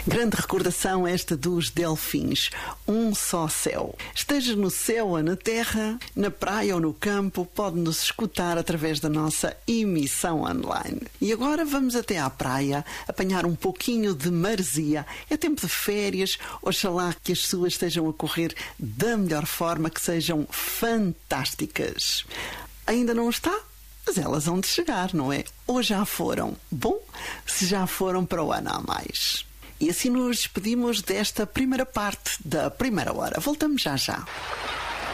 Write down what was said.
Grande recordação esta dos Delfins. Um só céu. Esteja no céu ou na terra, na praia ou no campo, pode-nos escutar através da nossa emissão online. E agora vamos até à praia, apanhar um pouquinho de maresia. É tempo de férias, oxalá que as suas estejam a correr da melhor forma, que sejam fantásticas. Ainda não está? Mas elas hão de chegar, não é? Ou já foram? Bom, se já foram, para o ano há mais. E assim nos despedimos desta primeira parte da primeira hora. Voltamos já já.